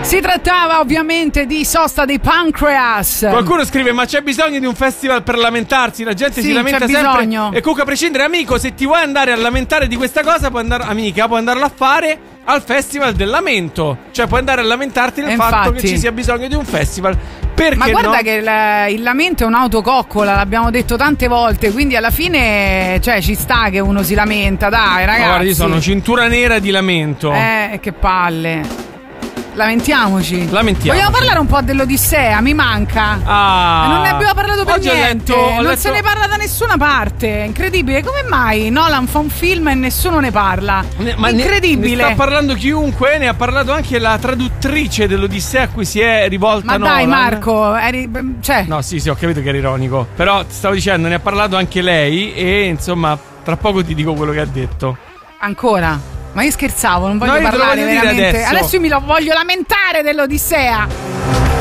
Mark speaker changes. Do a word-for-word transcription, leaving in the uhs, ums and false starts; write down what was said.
Speaker 1: Si trattava ovviamente di Sosta dei Pancreas.
Speaker 2: Qualcuno scrive: ma c'è bisogno di un festival per lamentarsi? La gente
Speaker 1: sì,
Speaker 2: si lamenta
Speaker 1: c'è
Speaker 2: sempre.
Speaker 1: Bisogno.
Speaker 2: E comunque, a prescindere, amico, se ti vuoi andare a lamentare di questa cosa, puoi andare, amica, puoi andarla a fare al festival del lamento. Cioè puoi andare a lamentarti del
Speaker 1: Infatti.
Speaker 2: fatto che ci sia bisogno di un festival. Perché
Speaker 1: Ma guarda
Speaker 2: no?
Speaker 1: che il, il lamento è un'autococcola, l'abbiamo detto tante volte, quindi alla fine, cioè, ci sta che uno si lamenta, dai ragazzi.
Speaker 2: Ma guarda, io sono cintura nera di lamento.
Speaker 1: Eh, che palle. Lamentiamoci.
Speaker 2: Lamentiamoci.
Speaker 1: Vogliamo parlare un po' dell'Odissea? Mi manca.
Speaker 2: Ah.
Speaker 1: Non ne abbiamo parlato per
Speaker 2: Oggi ho
Speaker 1: niente.
Speaker 2: letto- ho
Speaker 1: non
Speaker 2: letto-
Speaker 1: se ne parla da nessuna parte. Incredibile. Come mai Nolan fa un film e nessuno ne parla?
Speaker 2: Ne- ma
Speaker 1: Incredibile.
Speaker 2: Ne, ne sta parlando chiunque, ne ha parlato anche la traduttrice dell'Odissea a cui si è rivolta
Speaker 1: Ma dai,
Speaker 2: Nolan.
Speaker 1: Marco, eri, cioè,
Speaker 2: No, sì, sì, ho capito che era ironico. Però ti stavo dicendo, ne ha parlato anche lei. E insomma, tra poco ti dico quello che ha detto.
Speaker 1: ancora. Ma io scherzavo, non voglio
Speaker 2: No, io te lo
Speaker 1: parlare
Speaker 2: voglio dire
Speaker 1: veramente.
Speaker 2: adesso.
Speaker 1: Adesso io mi lo voglio lamentare dell'Odissea.